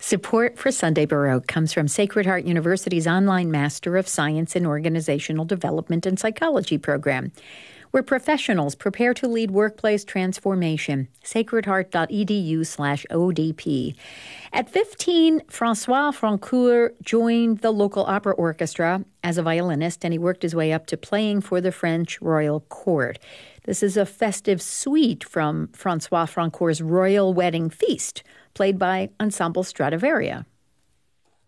Support for Sunday Baroque comes from Sacred Heart University's online Master of Science in Organizational Development and Psychology program, where professionals prepare to lead workplace transformation. sacredheart.edu/ODP. At 15, Francois Francoeur joined the local opera orchestra as a violinist, and he worked his way up to playing for the French royal court. This is a festive suite from Francois Francoeur's Royal Wedding Feast, played by Ensemble Stradivaria.